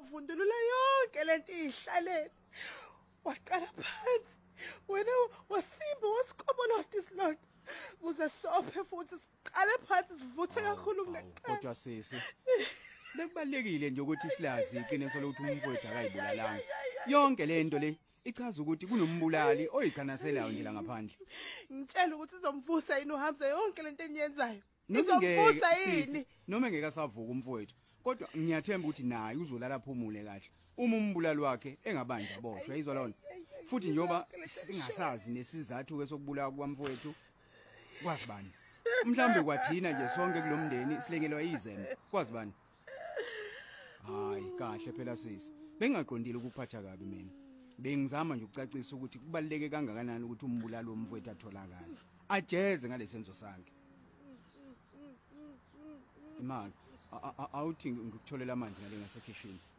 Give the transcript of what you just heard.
wavundulula yonke lento ihlaleni. Waqala phansi. Wena wasimba wasikobolota isilonda. Kuze sophe futhi siqale phansi sivuthe kakhulu kuleqala. Kodwa sisi bekubalekile nje ukuthi silazi iqiniso lokuthi umfowethu akayibulalanga. Yonke lento le ichaza ukuthi kunombulali oyichanaselayo nje la ngaphandle. Ngitshela ukuthi izomvusa yini uhamze yonke lento eniyenzayo. Izomvusa yini? Noma ngeke asavuka umfowethu. Kodwa ngiyathemba ukuthi naye uzolala phumule kahle. Uma umbulali wakhe engabanja boshwe izwa lona. Futhi njoba singasazi nesizathu kesokubulala kwamfowethu kwazi bani. Mhlambe kwathina nje sonke kulomndeni silengelwa izembe. Kwazi bani? Hayi kahle phela sisi. Bengaqondile ukuphatha kabi mina. Bengizama nje ukucacisa ukuthi kubaleke kangakanani ukuthi umbulali womfowethu atholakala. Ajeze ngalesenzo sakhe. Imali awuthi ngikutholela amanzi ngale ngasekhishini.